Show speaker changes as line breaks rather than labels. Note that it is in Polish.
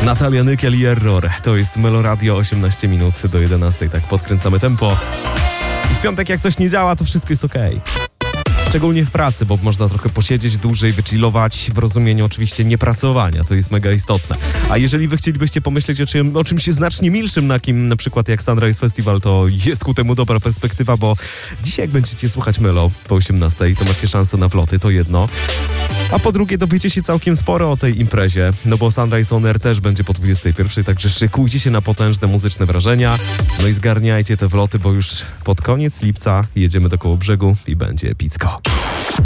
Natalia Nykiel i Error. To jest Meloradio, 18 minut do 11. Tak, podkręcamy tempo. I w piątek jak coś nie działa, to wszystko jest okej. Szczególnie w pracy, bo można trochę posiedzieć dłużej, wychillować w rozumieniu oczywiście niepracowania. To jest mega istotne. A jeżeli wy chcielibyście pomyśleć o czymś znacznie milszym, na przykład jak Sunrise Festival, to jest ku temu dobra perspektywa, bo dzisiaj jak będziecie słuchać Melo po 18, to macie szansę na ploty, to jedno. A po drugie dowiecie się całkiem sporo o tej imprezie, no bo Sunrise On Air też będzie po 21, także szykujcie się na potężne muzyczne wrażenia. No i zgarniajcie te wloty, bo już pod koniec lipca jedziemy do Kołobrzegu i będzie epicko.